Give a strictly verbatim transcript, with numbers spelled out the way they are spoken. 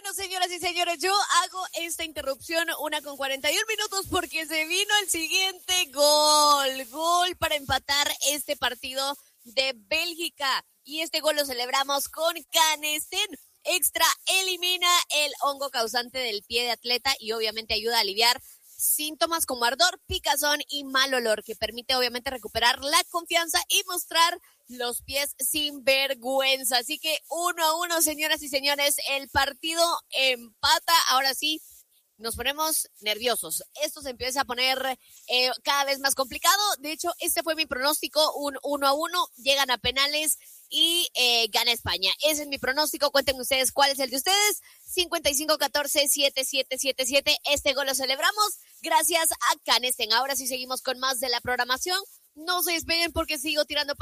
Bueno, señoras y señores, yo hago esta interrupción una con cuarenta y un minutos porque se vino el siguiente gol. Gol para empatar este partido de Bélgica. Y este gol lo celebramos con Canesten. Extra elimina el hongo causante del pie de atleta y obviamente ayuda a aliviar síntomas como ardor, picazón y mal olor, que permite obviamente recuperar la confianza y mostrar los pies sin vergüenza. Así que uno a uno, señoras y señores, el partido empata. Ahora sí, nos ponemos nerviosos. Esto se empieza a poner eh, cada vez más complicado. De hecho, este fue mi pronóstico, un uno a uno. Llegan a penales y eh, gana España. Ese es mi pronóstico. Cuéntenme ustedes cuál es el de ustedes. cincuenta y cinco catorce setenta y siete setenta y siete. Este gol lo celebramos gracias a Canesten. Ahora sí seguimos con más de la programación. No se despeguen porque sigo tirando